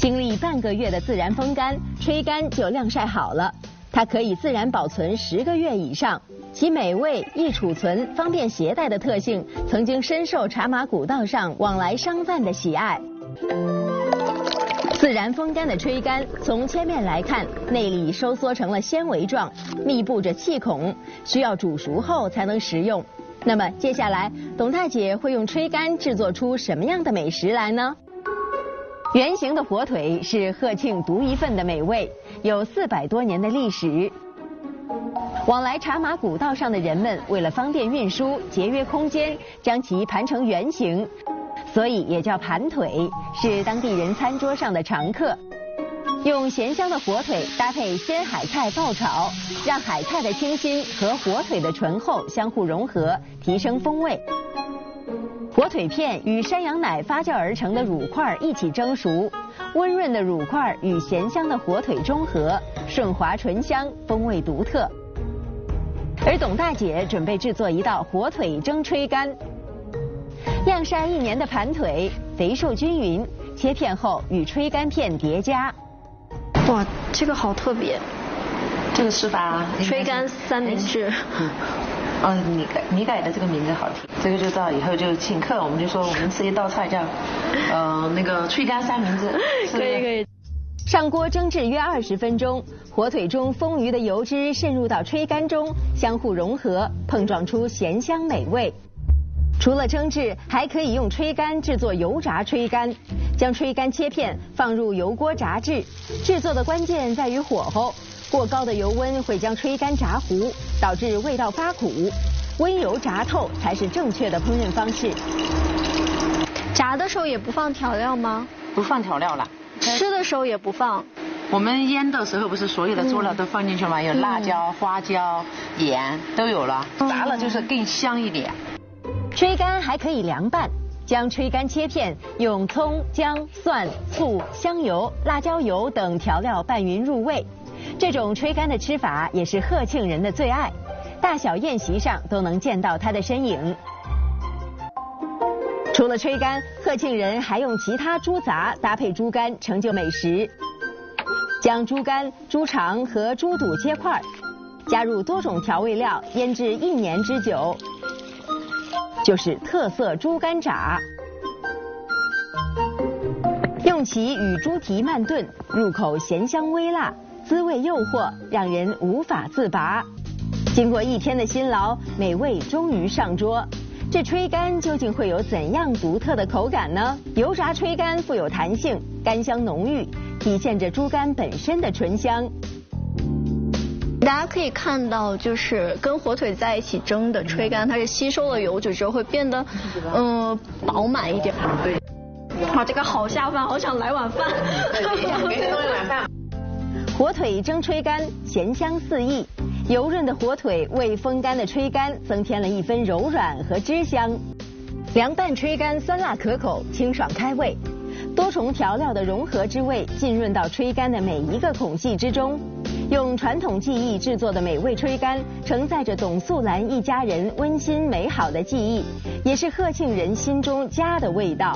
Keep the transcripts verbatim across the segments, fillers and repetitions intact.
经历半个月的自然风干，吹干就晾晒好了。它可以自然保存十个月以上，其美味、易储存、方便携带的特性，曾经深受茶马古道上往来商贩的喜爱。自然风干的吹干，从切面来看，内里收缩成了纤维状，密布着气孔，需要煮熟后才能食用。那么接下来，董大姐会用吹干制作出什么样的美食来呢？圆形的火腿是贺庆独一份的美味，有四百多年的历史。往来茶马古道上的人们为了方便运输、节约空间，将其盘成圆形，所以也叫盘腿，是当地人餐桌上的常客。用咸香的火腿搭配鲜海菜爆炒，让海菜的清新和火腿的醇厚相互融合，提升风味。火腿片与山羊奶发酵而成的乳块一起蒸熟，温润的乳块与咸香的火腿中和，顺滑醇香，风味独特。而董大姐准备制作一道火腿蒸吹干。晾晒一年的盘腿，肥瘦均匀，切片后与吹干片叠加。 哇，这个好特别！ 这个吃法， 吹干三明治。 嗯哦，你改你改的这个名字好听，这个就到以后就请客，我们就说我们吃一道菜叫，呃，那个吹干三明治。 可以可以。 上锅蒸制约二十分钟，火腿中丰腴的油脂渗入到吹干中，相互融合，碰撞出咸香美味。除了蒸制，还可以用吹干制作油炸吹干，将吹干切片放入油锅炸制。制作的关键在于火候。过高的油温会将吹干炸糊，导致味道发苦。温油炸透才是正确的烹饪方式。 炸的时候也不放调料吗？ 不放调料了。 吃的时候也不放。 我们腌的时候不是所有的佐料都放进去吗？嗯、有辣椒、花椒、盐都有了，炸了就是更香一点。 吹干还可以凉拌。将吹干切片用葱、姜、蒜、醋、香油、辣椒油等调料拌匀入味。这种吹干的吃法也是贺庆人的最爱，大小宴席上都能见到它的身影。除了吹干，贺庆人还用其他猪杂搭配猪肝成就美食。将猪肝、猪肠和猪肚切块，加入多种调味料腌制一年之久，就是特色猪肝炸。用其与猪蹄慢炖，入口咸香微辣，滋味诱惑，让人无法自拔。经过一天的辛劳，美味终于上桌。这吹干究竟会有怎样独特的口感呢？油炸吹干富有弹性，干香浓郁，体现着猪肝本身的醇香。 大家可以看到，就是跟火腿在一起蒸的吹干，它是吸收了油脂之后会变得，嗯、呃，饱满一点。对。哇，这个好下饭，好想来碗饭。 给你弄一碗饭。 火腿蒸吹干，咸香四溢，油润的火腿为风干的吹干增添了一分柔软和汁香。凉拌吹干酸辣可口，清爽开胃，多重调料的融合之味浸润到吹干的每一个孔隙之中。用传统技艺制作的美味吹干，承载着董素兰一家人温馨美好的记忆，也是贺庆人心中家的味道。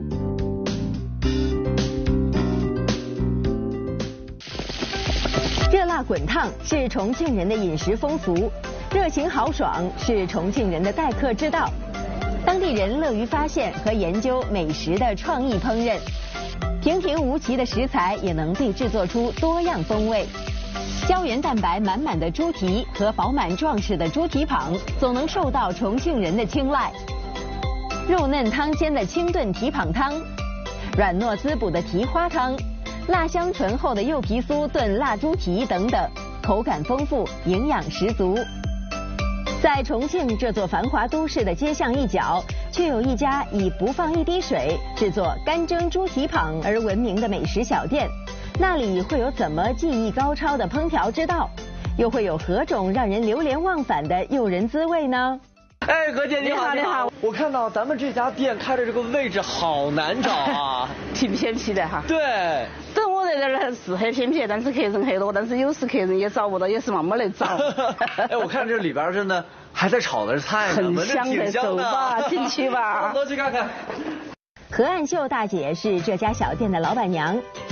热辣滚烫是重庆人的饮食风俗，热情豪爽是重庆人的待客之道。当地人乐于发现和研究美食的创意烹饪，平平无奇的食材也能被制作出多样风味。胶原蛋白满满的猪蹄和饱满壮实的猪蹄膀，总能受到重庆人的青睐。肉嫩汤鲜的清炖蹄膀汤，软糯滋补的蹄花汤，辣香醇厚的柚皮酥炖辣猪蹄等等，口感丰富，营养十足。在重庆这座繁华都市的街巷一角，却有一家以不放一滴水制作干蒸猪蹄膀而闻名的美食小店。那里会有怎么技艺高超的烹调之道，又会有何种让人流连忘返的诱人滋味呢？ 哎，何姐你好，你好！我看到咱们这家店开的这个位置好难找啊， 挺偏僻的哈。 对。 等我在这儿是很偏僻，但是客人很多，但是有时客人也找不到，也是慢慢来找。 哎，我看这里边真的还在炒的是菜呢， 很香的，走吧，进去吧， 多去看看。 何岸秀大姐是这家小店的老板娘。